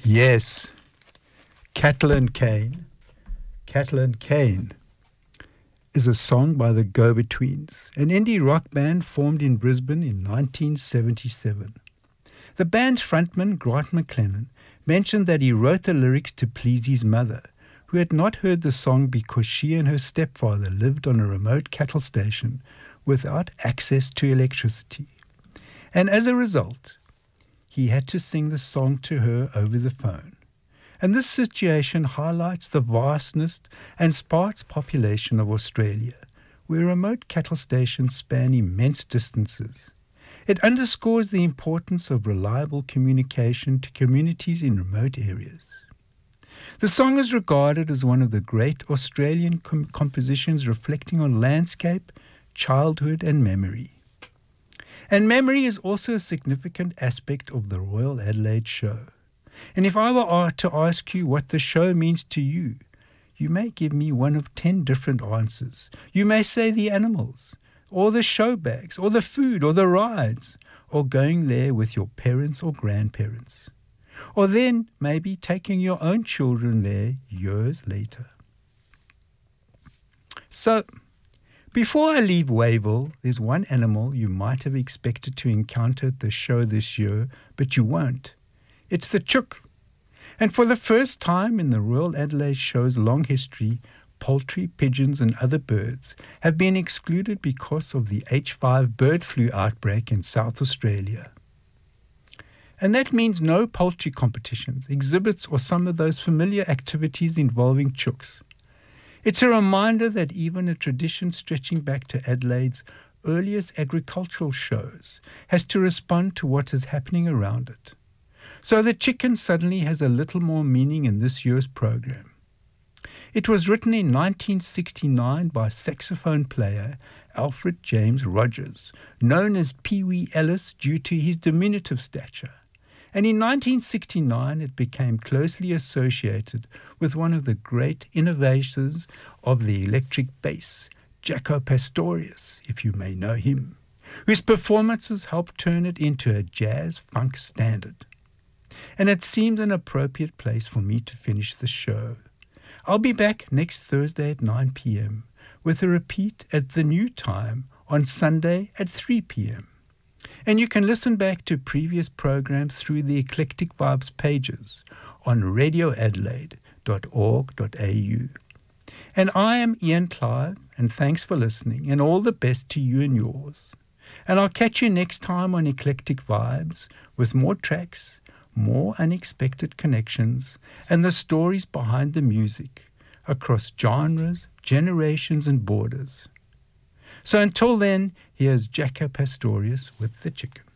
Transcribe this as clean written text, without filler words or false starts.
Yes, Cattle and Cane. Cattle and Cane is a song by the Go-Betweens, an indie rock band formed in Brisbane in 1977. The band's frontman, Grant McLennan, mentioned that he wrote the lyrics to please his mother, who had not heard the song because she and her stepfather lived on a remote cattle station without access to electricity. And as a result, he had to sing the song to her over the phone. And this situation highlights the vastness and sparse population of Australia, where remote cattle stations span immense distances. It underscores the importance of reliable communication to communities in remote areas. The song is regarded as one of the great Australian compositions reflecting on landscape, childhood and memory. And memory is also a significant aspect of the Royal Adelaide Show. And if I were to ask you what the show means to you, you may give me one of 10 different answers. You may say the animals, or the show bags, or the food, or the rides, or going there with your parents or grandparents. Or then maybe taking your own children there years later. So, before I leave Wayville, there's one animal you might have expected to encounter at the show this year, but you won't. It's the chook. And for the first time in the Royal Adelaide Show's long history, poultry, pigeons and other birds have been excluded because of the H5 bird flu outbreak in South Australia. And that means no poultry competitions, exhibits or some of those familiar activities involving chooks. It's a reminder that even a tradition stretching back to Adelaide's earliest agricultural shows has to respond to what is happening around it. So the chicken suddenly has a little more meaning in this year's program. It was written in 1969 by saxophone player Alfred James Rogers, known as Pee Wee Ellis due to his diminutive stature. And in 1969 it became closely associated with one of the great innovators of the electric bass, Jaco Pastorius, if you may know him, whose performances helped turn it into a jazz funk standard. And it seemed an appropriate place for me to finish the show. I'll be back next Thursday at 9 p.m. with a repeat at the new time on Sunday at 3 p.m. And you can listen back to previous programs through the Eclectic Vibes pages on radioadelaide.org.au. And I am Ian Clive, and thanks for listening, and all the best to you and yours. And I'll catch you next time on Eclectic Vibes with more tracks, more unexpected connections, and the stories behind the music across genres, generations, and borders. So until then, here's Jaco Pastorius with the chicken.